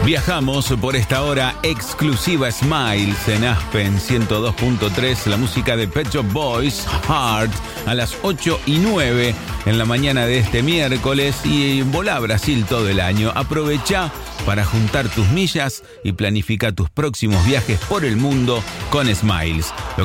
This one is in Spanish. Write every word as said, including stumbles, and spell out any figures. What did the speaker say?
Viajamos por esta hora exclusiva Smiles en Aspen ciento dos punto tres, la música de Pet Shop Boys, Heart, a las ocho y nueve en la mañana de este miércoles, y volá a Brasil todo el año. Aprovecha para juntar tus millas y planifica tus próximos viajes por el mundo con Smiles. Lo